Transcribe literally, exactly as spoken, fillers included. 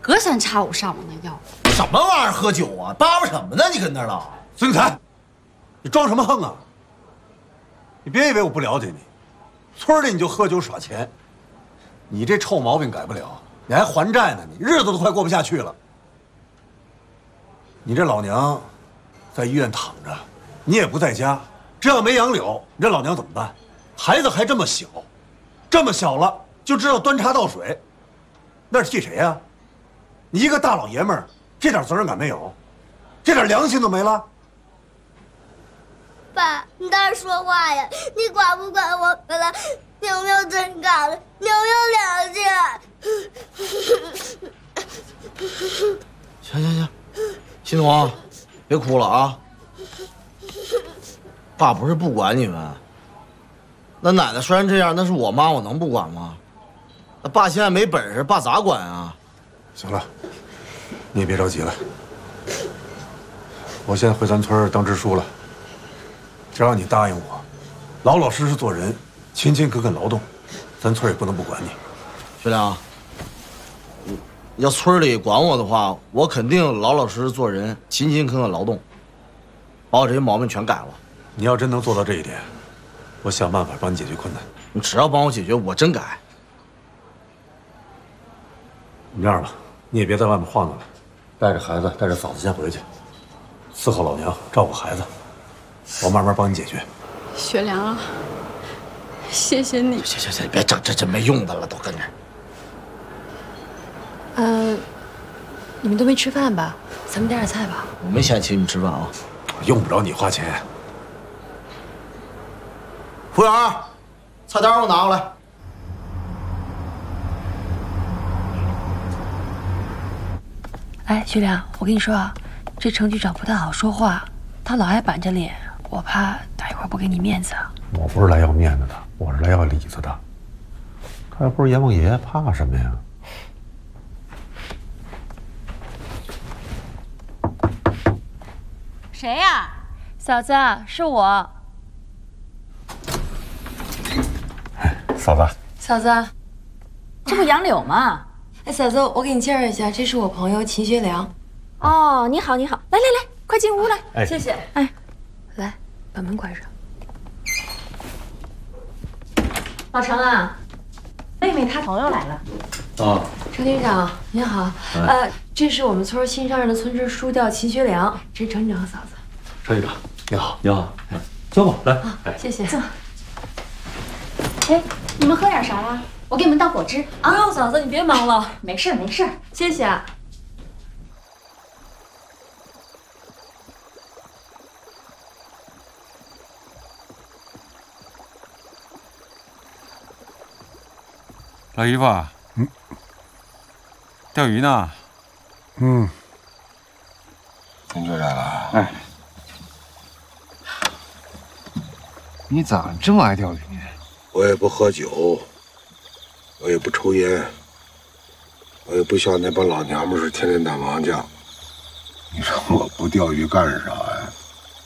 隔三差五上我那要。 什么玩意儿喝酒啊？叭叭什么呢？你跟那儿了？ 孙玉才，你装什么横啊？你别以为我不了解你，村里你就喝酒耍钱，你这臭毛病改不了，你还还债呢，你日子都快过不下去了。你这老娘在医院躺着，你也不在家，这要没杨柳，你这老娘怎么办？孩子还这么小，这么小了就知道端茶倒水，那是替谁呀？你一个大老爷们儿，这点责任感没有，这点良心都没了。 爸，你倒是说话呀！你管不管我们了？你有没有真干了？你有没有良心？ 行行行，新东，别哭了啊！爸不是不管你们，那奶奶虽然这样，那是我妈，我能不管吗？那爸现在没本事，爸咋管啊？ 行了，你也别着急了。我现在回咱村当支书了。只要你答应我，老老实实做人，勤勤恳恳劳动，咱村也不能不管你。 学良，要村里管我的话，我肯定老老实实做人，勤勤恳恳劳动，把我这些毛病全改了。 你要真能做到这一点，我想办法帮你解决困难。 你只要帮我解决，我真改。 这样吧，你也别在外面晃荡了，带着孩子，带着嫂子先回去，伺候老娘，照顾孩子。我慢慢帮你解决。 学良啊，谢谢你。 行行行，别整这这没用的了，都跟着。 呃，你们都没吃饭吧？咱们点点菜吧。 我没钱请你们吃饭啊， 用不着你花钱。 服务员，菜单给我拿过来。 哎，学良，我跟你说啊，这程局长不太好说话，他老爱板着脸。我怕他一会儿不给你面子啊！ 我不是来要面子的，我是来要里子的。他要不是阎王爷，怕什么呀？ 谁呀？嫂子，是我。 哎，嫂子。 嫂子，这不杨柳吗？哎，嫂子，我给你介绍一下，这是我朋友秦学良。 哦，你好，你好，来来来，快进屋来。 哎，谢谢。哎，来。把门关上。 老程啊，妹妹她朋友来了。 啊， 程局长您好，呃，这是我们村新上任的村支书，叫秦学良，这是程局长和嫂子。 程局长，你好， 你好，坐吧，来， 啊，谢谢。 坐。哎，你们喝点啥呀？我给你们倒果汁啊。不用，嫂子，你别忙了。 没事没事， 谢谢。 老姨夫，嗯，钓鱼呢？ 嗯， 您就来了。 哎，你咋这么爱钓鱼呢？ 我也不喝酒，我也不抽烟，我也不像那帮老娘们似的天天打麻将。你说我不钓鱼干啥呀？